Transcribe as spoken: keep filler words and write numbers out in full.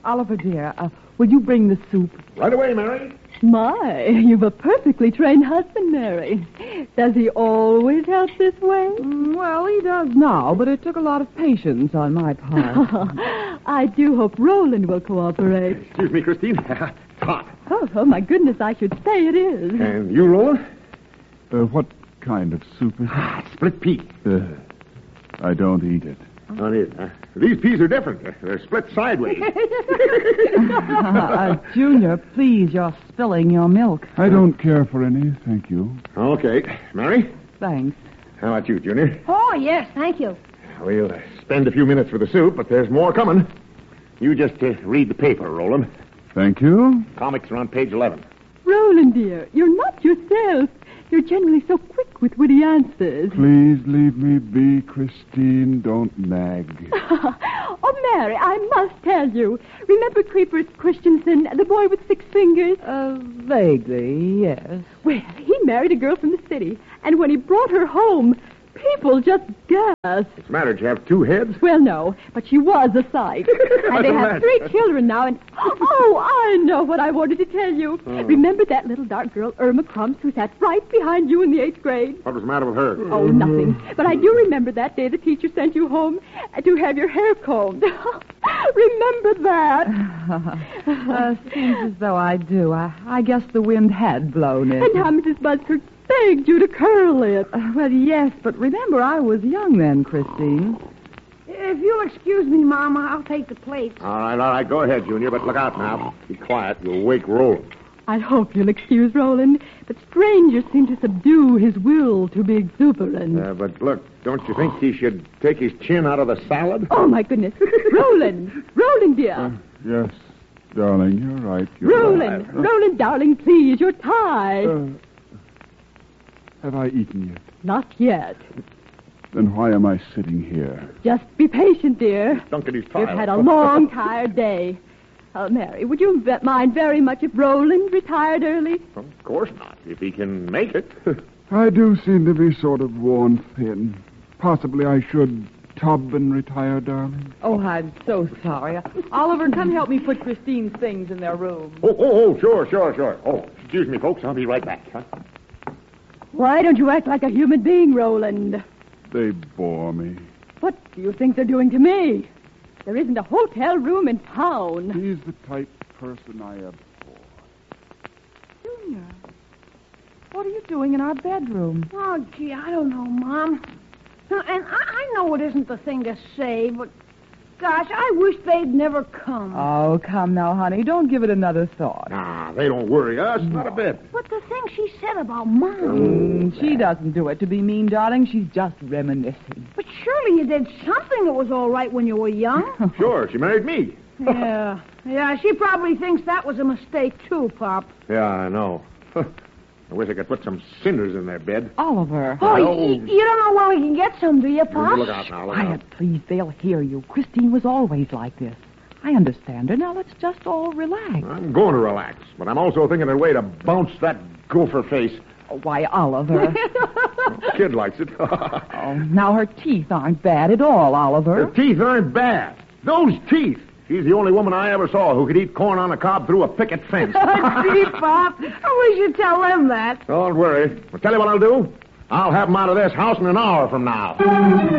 Oliver, dear, uh, will you bring the soup? Right away, Mary. My, you've a perfectly trained husband, Mary. Does he always help this way? Mm, well, he does now, but it took a lot of patience on my part. I do hope Roland will cooperate. Excuse me, Christine. It's hot. Oh, oh, my goodness, I should say it is. And you, Roland? Uh, what kind of soup is it? Ah, split pea. Uh, I don't eat it. Oh, it is, huh? These peas are different. They're split sideways. uh, Junior, please, you're spilling your milk. I don't care for any, thank you. Okay. Mary? Thanks. How about you, Junior? Oh, yes, thank you. We'll uh, spend a few minutes for the soup, but there's more coming. You just uh, read the paper, Roland. Thank you. Comics are on page eleven. Roland, dear, you're not yourself. You're generally so quick with witty answers. Please leave me be, Christine. Don't nag. Oh, Mary, I must tell you. Remember Creepers Christensen, the boy with six fingers? Uh, vaguely, yes. Well, he married a girl from the city, and when he brought her home, people just gasped. What's the matter? Did you have two heads? Well, no, but she was a sight. And they have three children now, and... Oh, I know what I wanted to tell you. Oh. Remember that little dark girl, Irma Crumps, who sat right behind you in the eighth grade? What was the matter with her? Oh, nothing. But I do remember that day the teacher sent you home to have your hair combed. Remember that? uh, seems as though I do. I, I guess the wind had blown it. And how Missus Buzzard begged you to curl it. Uh, well, yes, but remember, I was young then, Christine. If you'll excuse me, Mama, I'll take the plates. All right, all right. Go ahead, Junior, but look out now. Be quiet. You'll wake Roland. I hope you'll excuse Roland, but strangers seem to subdue his will to be exuberant. Uh, but look, don't you think he should take his chin out of the salad? Oh, my goodness. Roland! Roland, dear! Uh, yes, darling, you're right. You're Roland! right. Roland, darling, please, your tie. Uh, have I eaten yet? Not yet. Then why am I sitting here? Just be patient, dear. Stunk at his tie. You've had a long, tired day. Oh, Mary, would you ve- mind very much if Roland retired early? Of course not, if he can make it. I do seem to be sort of worn thin. Possibly I should tub and retire, darling. Oh, I'm so sorry. Oliver, come help me put Christine's things in their room. Oh, oh, oh, sure, sure, sure. Oh, excuse me, folks. I'll be right back. Huh? Why don't you act like a human being, Roland? They bore me. What do you think they're doing to me? There isn't a hotel room in town. He's the type of person I abhor. Junior, what are you doing in our bedroom? Oh, gee, I don't know, Mom. Now, and I, I know it isn't the thing to say, but, gosh, I wish they'd never come. Oh, come now, honey. Don't give it another thought. Nah, they don't worry us, not a bit. But the thing she said about Mom... Mm, she doesn't do it to be mean, darling. She's just reminiscing. But surely you did something that was all right when you were young. Sure, she married me. Yeah. Yeah, she probably thinks that was a mistake, too, Pop. Yeah, I know. I wish I could put some cinders in their bed. Oliver. Oh, No. y- you don't know where we can get some, do you, Pop? Look out now, look Quiet, out. please. They'll hear you. Christine was always like this. I understand her. Now let's just all relax. I'm going to relax, but I'm also thinking of a way to bounce that gopher face. Oh, why, Oliver. Kid likes it. Oh, now her teeth aren't bad at all, Oliver. Her teeth aren't bad. Those teeth. She's the only woman I ever saw who could eat corn on the cob through a picket fence. Gee, Pop, we should tell them that. Don't worry. I'll tell you what I'll do. I'll have them out of this house in an hour from now.